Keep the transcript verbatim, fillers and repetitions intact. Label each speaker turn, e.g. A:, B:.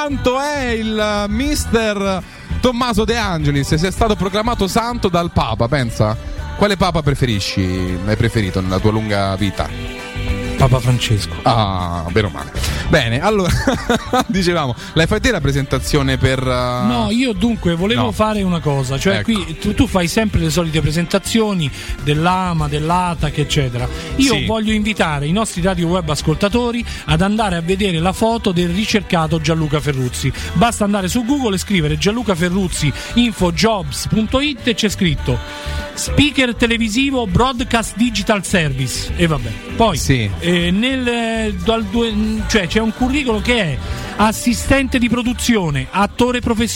A: Santo è il mister Tommaso De Angelis, si è stato proclamato santo dal Papa, pensa. Quale Papa preferisci, hai preferito nella tua lunga vita?
B: Papa Francesco.
A: Ah, bene o male. Bene, allora dicevamo, l'hai fatta te la presentazione per uh...
B: No, io dunque volevo no. fare una cosa, cioè
A: ecco.
B: qui tu, tu fai sempre le solite presentazioni dell'A M A, dell'A T A C, eccetera. Io
A: sì.
B: voglio invitare i nostri radio web ascoltatori ad andare a vedere la foto del ricercato Gianluca Ferruzzi. Basta andare su Google e scrivere Gianluca Ferruzzi infojobs punto it e c'è scritto speaker televisivo broadcast digital service e vabbè. Poi
A: sì.
B: eh, nel dal due, cioè c'è un curriculum che è assistente di produzione, attore professionale,